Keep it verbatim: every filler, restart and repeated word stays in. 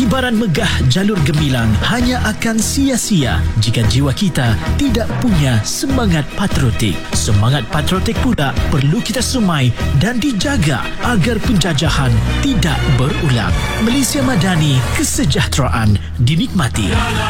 Ibarat megah jalur gemilang hanya akan sia-sia jika jiwa kita tidak punya semangat patriotik. Semangat patriotik pula perlu kita semai dan dijaga agar penjajahan tidak berulang. Malaysia Madani, kesejahteraan dinikmati.